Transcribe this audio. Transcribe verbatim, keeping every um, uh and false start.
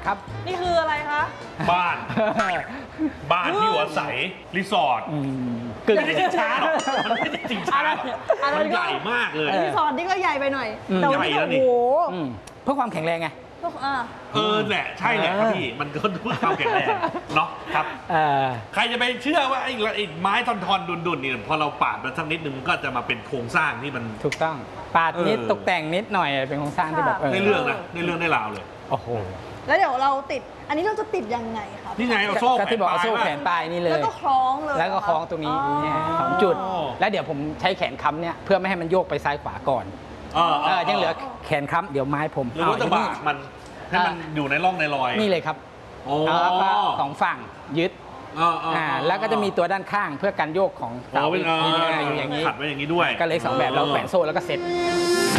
ครับนี่คืออะไรคะบ้านบ้านที่อยู่อาศัยรีสอร์ทกึ่งไม่ได้ช้าหรอกมันไม่ได้จริงช้าหรอกมันใหญ่มากเลยรีสอร์ทนี่ก็ใหญ่ไปหน่อยอืมแต่วันนี้ใหญ่แล้วโอ้นี่โหอืมเพื่อความแข็งแรงไงพวกอ่าเออแหละใช่แหละครับพี่มันก็เพื่อความแข็งแรงเนาะครับเออใครจะไปเชื่อว่าไอ้ไอ้ไม้ทอนๆดุนๆนี่พอเราปาดมันสักนิดนึงมันก็จะมาเป็นโครงสร้างที่มันถูกต้องปาดนิดเออตกแต่งนิดหน่อยเป็นโครงสร้างที่แบบเออได้เรื่องนะได้เรื่องได้ราวเลยโอ้โหแล้วเดี๋ยวเราติด อันนี้เราจะติดยังไงครับนี่ไงเอาโซ่ก็ที่บอกเอาโซ่แขนปลายนี่เลแล้วยก็คล้องเลยแล้วก็คล้องตรงนี้เนี่ยสองจุด แล้วเดี๋ยวผมใช้แขนค้ำเนี่ยเพื่อไม่ให้มันโยกไปซ้ายขวาก่อนเออเออยังเหลือแขนค้ำเดี๋ยวไม้ผมหรือว่าจะบากมันให้มันอยู่ในร่องในรอยนี่เลยครับโอ้แล้วก็สองฝั่งยึดอ่าอ่าแล้วก็จะมีตัวด้านข้างเพื่อกันโยกของเสาเสาเป็นอีกทีนึงอยู่อย่างนี้ขัดไว้อย่างนี้ด้วยก็เลยสองแบบเราแขวนโซ่แล้วก็เซ็ต